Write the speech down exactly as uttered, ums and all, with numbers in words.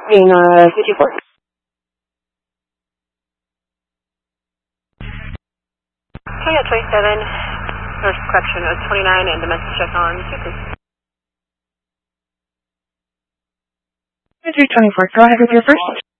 being uh, fifty-four. Okay, at twenty-seven, or correction, uh, twenty-nine, and domestic check on two, please. three twenty-four, go ahead with your first.